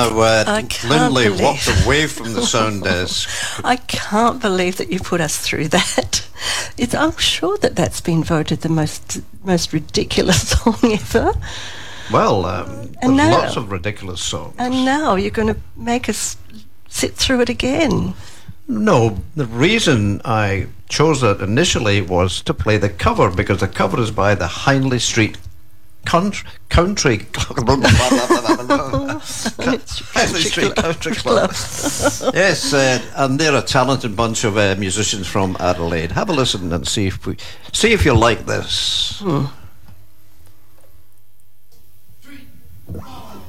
Now, Lindley believe- walked away from the sound desk. I can't believe that you put us through that. I'm sure that's been voted the most ridiculous song ever. Well, there's now- lots of ridiculous songs. And now you're going to make us sit through it again. No, the reason I chose it initially was to play the cover, because the cover is by the Hindley Street Country Hindley Street Country Club. Yes, and they're a talented bunch of musicians from Adelaide. Have a listen and see if you like this. 3, 4.